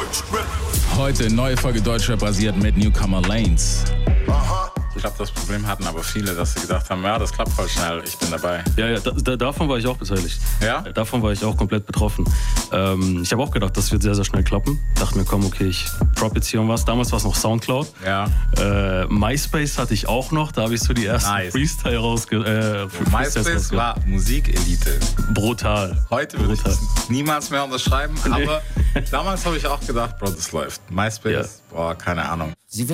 Heute neue Folge Deutschrap basiert mit Newcomer Lanes. Ich glaube, das Problem hatten aber viele, dass sie gedacht haben, ja, das klappt voll schnell, ich bin dabei. Ja, davon war ich auch beteiligt. Ja? Davon war ich auch komplett betroffen. Ich habe auch gedacht, das wird sehr, sehr schnell klappen. Dachte mir, komm, okay, ich drop jetzt hier was. Damals war es noch Soundcloud. Ja. MySpace hatte ich auch noch. Da habe ich so die ersten Freestyle MySpace war Musikelite. Brutal. Heute würde ich das niemals mehr unterschreiben, aber damals habe ich auch gedacht, Bro, das läuft. MySpace, boah, keine Ahnung.